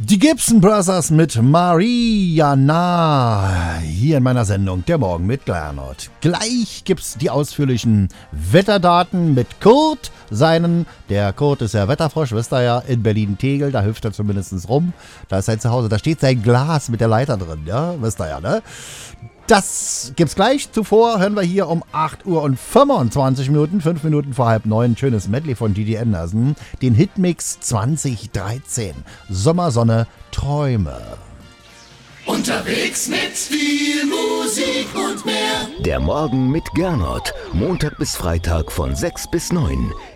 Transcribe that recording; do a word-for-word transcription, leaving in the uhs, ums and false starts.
Die Gibson Brothers mit Mariana hier in meiner Sendung Der Morgen mit Gernot. Gleich gibt's die ausführlichen Wetterdaten mit Kurt, seinen, der Kurt ist ja Wetterfrosch, wisst ihr ja, in Berlin-Tegel, da hüpft er zumindest rum, da ist sein Zuhause, da steht sein Glas mit der Leiter drin, ja, wisst ihr ja, ne? Das gibt's gleich. Zuvor hören wir hier um acht Uhr und fünfundzwanzig Minuten, fünf Minuten vor halb neun, ein schönes Medley von Didi Anderson, den Hitmix zwanzig dreizehn. Sommersonne, Träume. Unterwegs mit viel Musik und mehr. Der Morgen mit Gernot. Montag bis Freitag von sechs bis neun.